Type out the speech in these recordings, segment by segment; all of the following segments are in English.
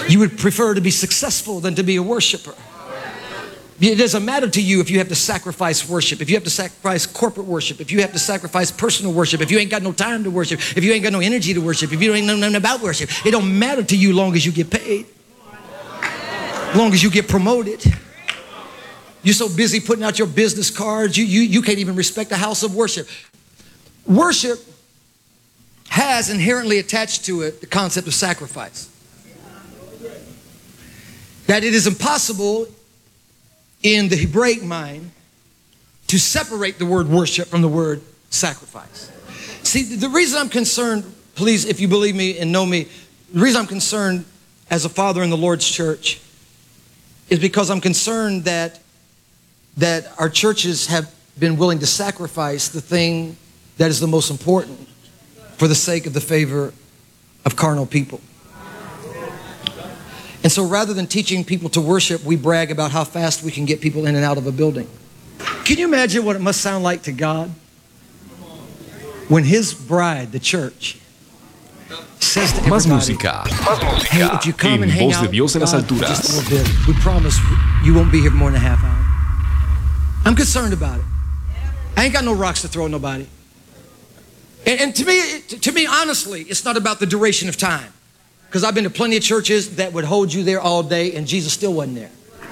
You would prefer to be successful than to be a worshiper. It doesn't matter to you if you have to sacrifice worship, if you have to sacrifice corporate worship, if you have to sacrifice personal worship, if you ain't got no time to worship, if you ain't got no energy to worship, if you don't know nothing about worship. It don't matter to you long as you get paid, long as you get promoted. You're so busy putting out your business cards, you can't even respect a house of worship. Worship has inherently attached to it the concept of sacrifice. That it is impossible in the Hebraic mind to separate the word worship from the word sacrifice. See, the reason I'm concerned, please, if you believe me and know me, the reason I'm concerned as a father in the Lord's church is because I'm concerned that our churches have been willing to sacrifice the thing that is the most important for the sake of the favor of carnal people. And so rather than teaching people to worship, we brag about how fast we can get people in and out of a building. Can you imagine what it must sound like to God when His bride, the church, says to everybody, hey, if you come and hang out with God for just a little bit, we promise you won't be here more than a half hour. I'm concerned about it. I ain't got no rocks to throw at nobody. And to me, honestly, it's not about the duration of time. Because I've been to plenty of churches that would hold you there all day and Jesus still wasn't there.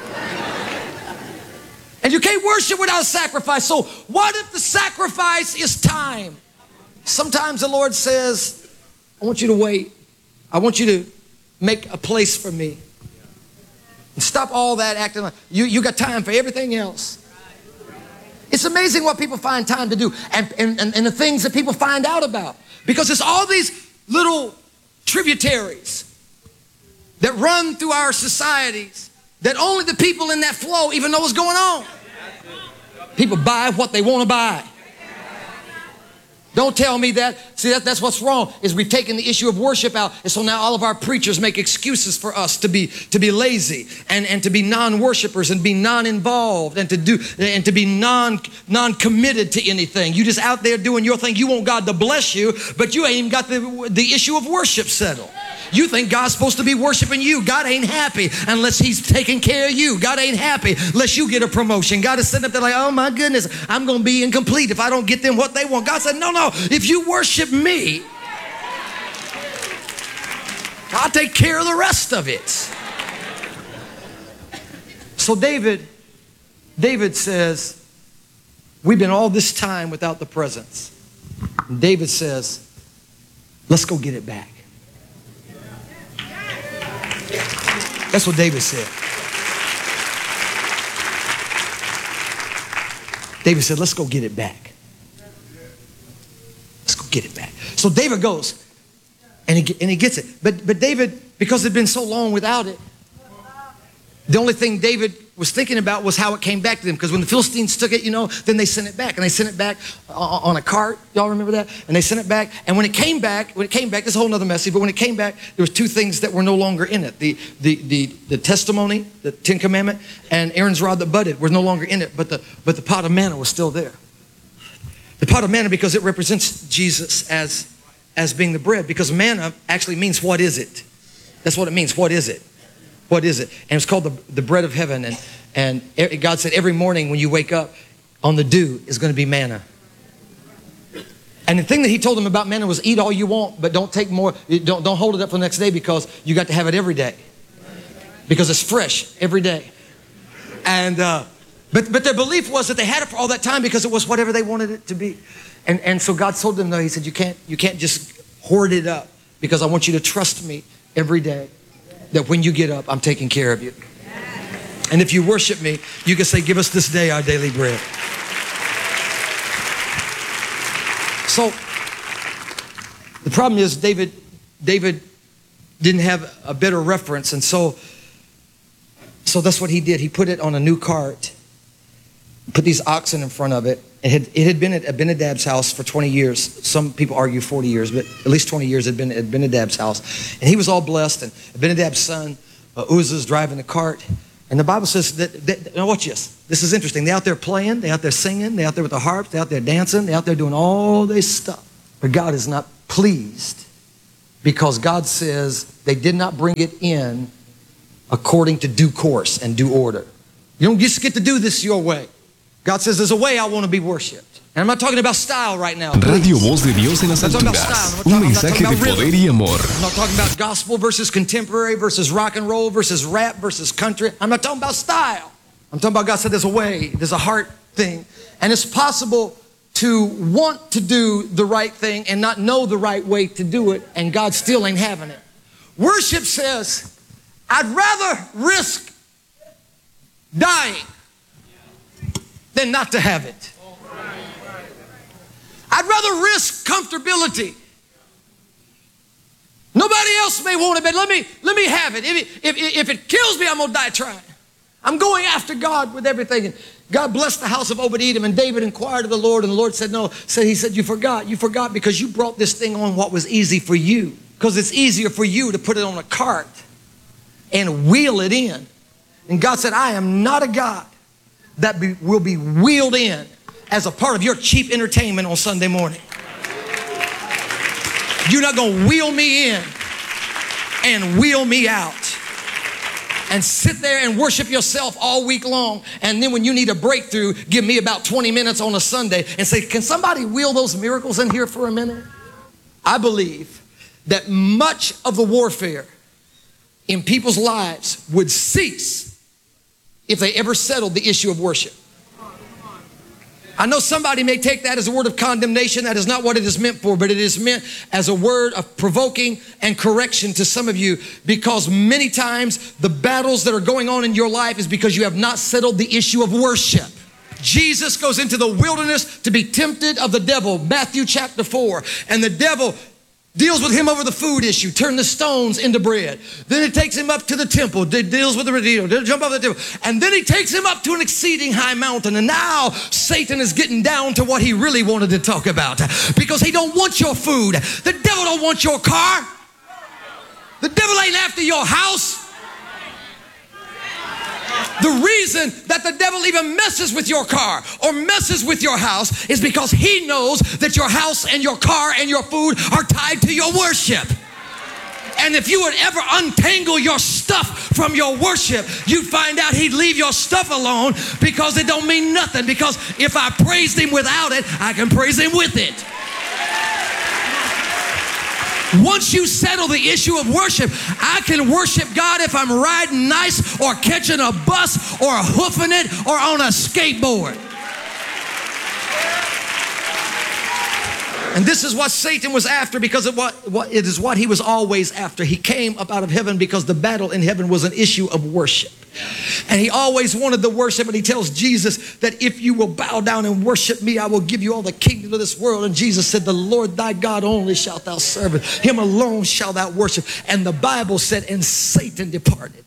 And you can't worship without sacrifice. So what if the sacrifice is time? Sometimes the Lord says, I want you to wait. I want you to make a place for me. And stop all that acting like you got time for everything else. It's amazing what people find time to do and the things that people find out about. Because it's all these little tributaries that run through our societies that only the people in that flow even know what's going on. People buy what they want to buy. Don't tell me that. See, that's what's wrong, is we've taken the issue of worship out. And so now all of our preachers make excuses for us to be lazy and to be non-worshipers and be non-involved and to be non-committed to anything. You just out there doing your thing. You want God to bless you, but you ain't even got the issue of worship settled. You think God's supposed to be worshiping you. God ain't happy unless He's taking care of you. God ain't happy unless you get a promotion. God is sitting up there like, oh my goodness, I'm going to be incomplete if I don't get them what they want. God said, no, if you worship me, I'll take care of the rest of it. So David says, we've been all this time without the presence. And David says, let's go get it back. That's what David said. David said, let's go get it back. Let's go get it back. So David goes and he gets it. But David, because it had been so long without it, the only thing David was thinking about was how it came back to them. Because when the Philistines took it, then they sent it back. And they sent it back on a cart. Y'all remember that? And they sent it back. And when it came back, this is a whole nother message, but when it came back, there was two things that were no longer in it. The testimony, the 10 Commandment, and Aaron's rod that budded was no longer in it, but the pot of manna was still there. The pot of manna, because it represents Jesus as being the bread. Because manna actually means, what is it? That's what it means. What is it? What is it? And it's called the bread of heaven. And God said every morning when you wake up, on the dew is going to be manna. And the thing that He told them about manna was, eat all you want, but don't take more. Don't hold it up for the next day, because you got to have it every day. Because it's fresh every day. And but their belief was that they had it for all that time because it was whatever they wanted it to be. And so God told them, no, He said, you can't just hoard it up, because I want you to trust me every day. That when you get up, I'm taking care of you. And if you worship me, you can say, give us this day our daily bread. So the problem is David didn't have a better reference. And so that's what he did. He put it on a new cart, put these oxen in front of it. It had been at Abinadab's house for 20 years. Some people argue 40 years, but at least 20 years it had been at Abinadab's house. And he was all blessed. And Abinadab's son, Uzzah's driving the cart. And the Bible says that now watch this. This is interesting. They're out there playing. They're out there singing. They're out there with the harps. They're out there dancing. They're out there doing all this stuff. But God is not pleased, because God says they did not bring it in according to due course and due order. You don't just get to do this your way. God says there's a way I want to be worshiped. And I'm not talking about style right now. Radio Voz de Dios en las alturas. Un mensaje de poder y amor. I'm not talking about gospel versus contemporary versus rock and roll versus rap versus country. I'm not talking about style. I'm talking about God said there's a way, there's a heart thing. And it's possible to want to do the right thing and not know the right way to do it, and God still ain't having it. Worship says, I'd rather risk dying than not to have it. I'd rather risk comfortability. Nobody else may want it, but let me have it. If it kills me, I'm going to die trying. I'm going after God with everything. And God blessed the house of Obed-Edom, and David inquired of the Lord, and the Lord said, no. He said, you forgot because you brought this thing on what was easy for you. Because it's easier for you to put it on a cart and wheel it in. And God said, I am not a God that will be wheeled in as a part of your cheap entertainment on Sunday morning. You're not going to wheel me in and wheel me out and sit there and worship yourself all week long. And then when you need a breakthrough, give me about 20 minutes on a Sunday and say, can somebody wheel those miracles in here for a minute? I believe that much of the warfare in people's lives would cease if they ever settled the issue of worship. I know somebody may take that as a word of condemnation. That is not what it is meant for, but it is meant as a word of provoking and correction to some of you, because many times the battles that are going on in your life is because you have not settled the issue of worship. Jesus goes into the wilderness to be tempted of the devil, Matthew chapter 4, and the devil deals with him over the food issue, turn the stones into bread. Then it takes him up to the temple, deals with the jump over the temple. And then he takes him up to an exceeding high mountain. And now Satan is getting down to what he really wanted to talk about, because he don't want your food. The devil don't want your car. The devil ain't after your house. The reason that the devil even messes with your car or messes with your house is because he knows that your house and your car and your food are tied to your worship. And if you would ever untangle your stuff from your worship, you'd find out he'd leave your stuff alone, because it don't mean nothing. Because if I praised him without it, I can praise him with it. Once you settle the issue of worship, I can worship God if I'm riding nice or catching a bus or hoofing it or on a skateboard. And this is what Satan was after, because of it is what he was always after. He came up out of heaven because the battle in heaven was an issue of worship. And he always wanted the worship, and he tells Jesus that if you will bow down and worship me, I will give you all the kingdom of this world. And Jesus said, the Lord thy God only shalt thou serve, him alone shalt thou worship. And the Bible said, and Satan departed.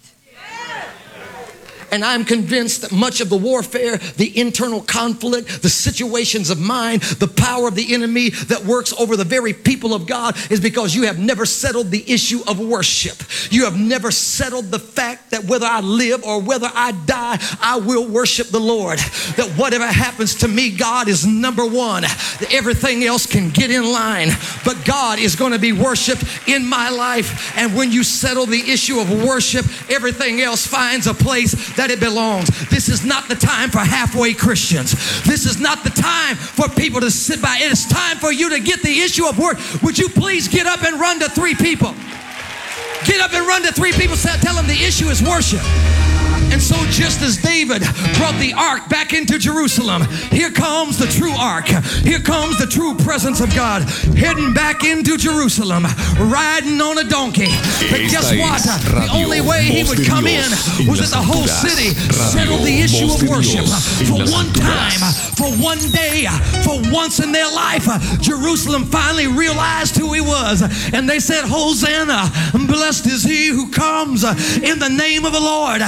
And I'm convinced that much of the warfare, the internal conflict, the situations of mind, the power of the enemy that works over the very people of God is because you have never settled the issue of worship. You have never settled the fact that whether I live or whether I die, I will worship the Lord. That whatever happens to me, God is number one. Everything else can get in line, but God is going to be worshiped in my life. And when you settle the issue of worship, everything else finds a place that it belongs. This is not the time for halfway Christians. This is not the time for people to sit by. It is time for you to get the issue of work. Would you please get up and run to 3 people? Get up and run to 3 people. Tell them the issue is worship. And so just as David brought the ark back into Jerusalem, here comes the true ark. Here comes the true presence of God heading back into Jerusalem, riding on a donkey. But guess what? The only way he would come in was that the whole city settled the issue of worship. For one time, for one day, for once in their life, Jerusalem finally realized who he was. And they said, Hosanna, blessed is he who comes in the name of the Lord.